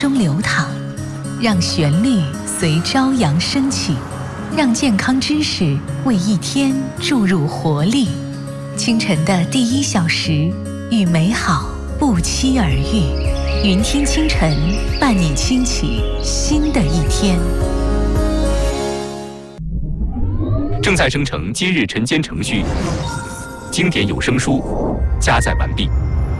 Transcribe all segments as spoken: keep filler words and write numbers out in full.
中流淌，让旋律随朝阳升起，让健康知识为一天注入活力。清晨的第一小时，与美好不期而遇。云听清晨，伴你轻启新的一天。 正在生成今日晨间程序，经典有声书加载完毕。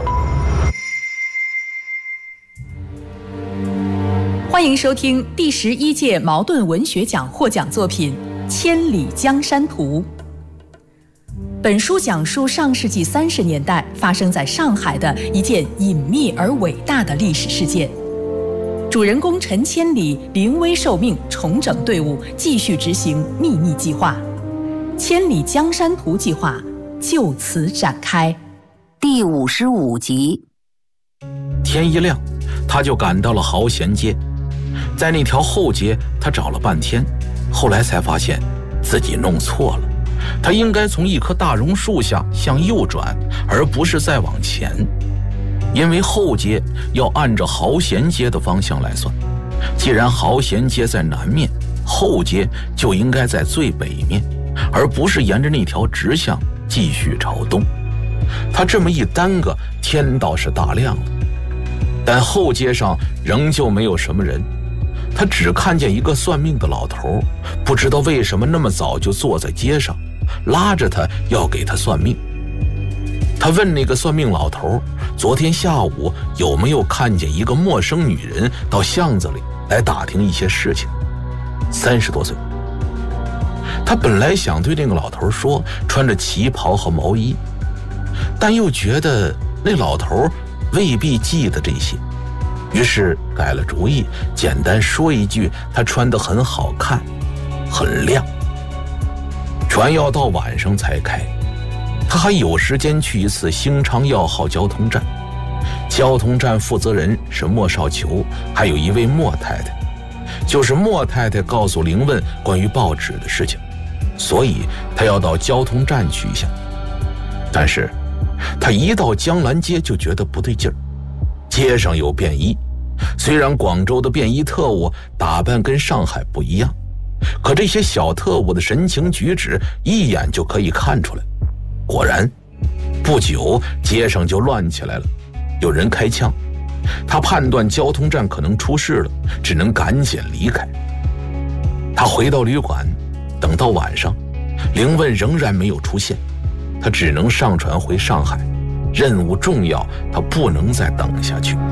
欢迎收听第十一届茅盾文学奖获奖作品《千里江山图》。本书讲述上世纪三十年代发生在上海的一件隐秘而伟大的历史事件。主人公陈千里临危受命，重整队伍，继续执行秘密计划。千里江山图计划就此展开。 第五十五集。 天一亮，他就赶到了豪贤街。在那条后街，他找了半天，后来才发现自己弄错了。他应该从一棵大榕树下向右转，而不是再往前，因为后街要按照豪贤街的方向来算。既然豪贤街在南面，后街就应该在最北面，而不是沿着那条直巷继续朝东。他这么一耽搁，天倒是大亮了，但后街上仍旧没有什么人。他只看见一个算命的老头，不知道为什么那么早就坐在街上，拉着他要给他算命。他问那个算命老头，昨天下午有没有看见一个陌生女人到巷子里来打听一些事情。三十多岁。他本来想对那个老头说穿着旗袍和毛衣，但又觉得那老头未必记得这些，于是改了主意，简单说一句他穿得很好看，很亮。船要到晚上才开，他还有时间去一次兴昌药号交通站。交通站负责人是莫少球，还有一位莫太太，就是莫太太告诉凌问关于报纸的事情，所以他要到交通站去一下。但是他一到江南街就觉得不对劲儿，街上有便衣，虽然广州的便衣特务打扮跟上海不一样，可这些小特务的神情举止一眼就可以看出来。果然不久街上就乱起来了，有人开枪。他判断交通站可能出事了，只能赶紧离开。他回到旅馆，等到晚上，凌问仍然没有出现，他只能上船回上海。任务重要，他不能再等下去。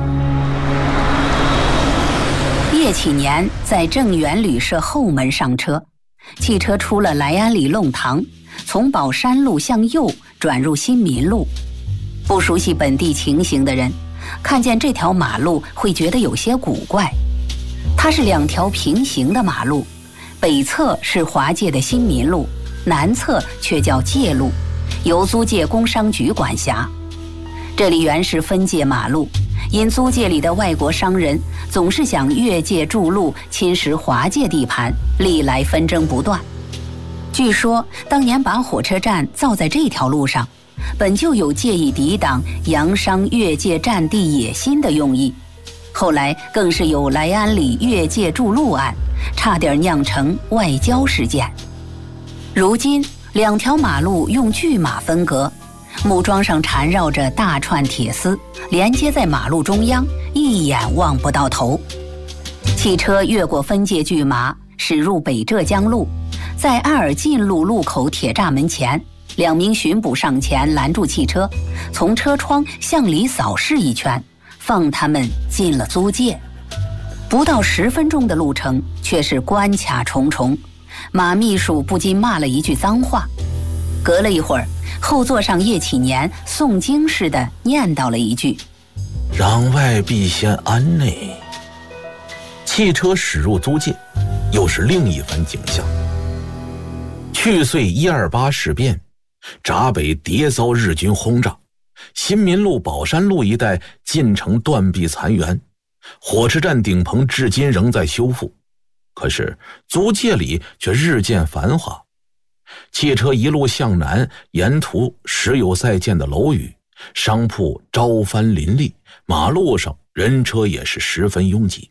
叶启年在正源旅社后门上车，汽车出了莱安里弄堂，从宝山路向右转入新民路。不熟悉本地情形的人看见这条马路会觉得有些古怪。它是两条平行的马路，北侧是华界的新民路，南侧却叫界路，由租界工商局管辖。这里原是分界马路，因租界里的外国商人总是想越界筑路，侵蚀华界地盘，历来纷争不断。据说当年把火车站造在这条路上，本就有借以抵挡洋商越界占地野心的用意，后来更是有莱安里越界筑路案，差点酿成外交事件。如今两条马路用巨马分隔，木桩上缠绕着大串铁丝，连接在马路中央，一眼望不到头。汽车越过分界巨马，驶入北浙江路，在爱尔进路路口铁栅门前，两名巡捕上前拦住汽车，从车窗向里扫视一圈，放他们进了租界。不到十分钟的路程，却是关卡重重，马秘书不禁骂了一句脏话。隔了一会儿，后座上叶启年诵经似的念叨了一句：“ 攘外必先安内。”汽车驶入租界，又是另一番景象。去岁一二八事变，闸北迭遭日军轰炸，新民路、宝山路一带进城断壁残垣，火车站顶棚至今仍在修复。可是租界里却日渐繁华，汽车一路向南，沿途时有再见的楼宇，商铺朝繁林立，马路上人车也是十分拥挤。